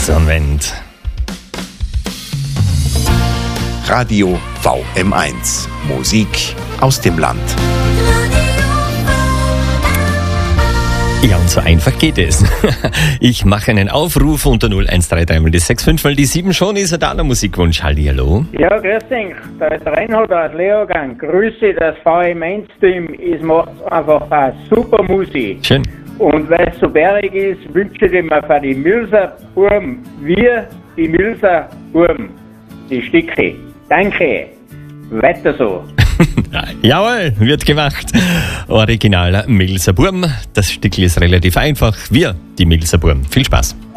Sonnenwend. Radio VM1. Musik aus dem Land. Ja, und so einfach geht es. Ich mache einen Aufruf unter 0133 die 65 mal die 7. Schon ist er da, der Musikwunsch. Hallihallo. Ja, grüß dich. Da ist der Reinhold aus Leogang. Grüße, das VM1-Team. Es macht einfach eine super Musik. Schön. Und weil es so bergig ist, wünsche ich mir für die Milser Burm, wir, die Milser Burm, die Stücke. Danke. Weiter so. Jawohl, wird gemacht. Original Milser Burm. Das Stückchen ist relativ einfach. Wir, die Milser Burm. Viel Spaß.